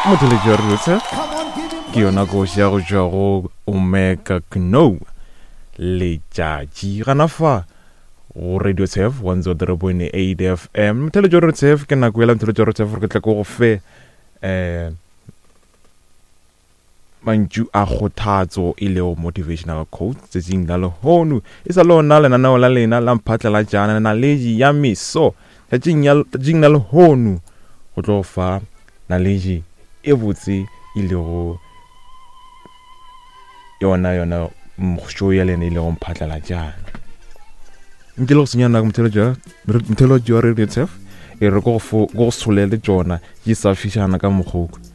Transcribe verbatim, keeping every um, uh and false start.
Motheletši wa Roots ke yona koši ya go tšwa go Omega Gno letšatši gana fa go Radio T F one oh three point eight F M. Motheletši wa Roots ke nako ela motheletši wa Roots gore ke tla go fe eh mantšu a kgothatso e lego motivational quote tšing la lehono e sa lona lenaneo la lena la mphatlela jana na leji ya miso tšing la lehono go tlo fa na leji e botse e lego yona yona mosho ya lena e lego mphatlela jana nke le go senyana motheletši wa Radio T F e re go solele tšona e sa fišana ka mogoko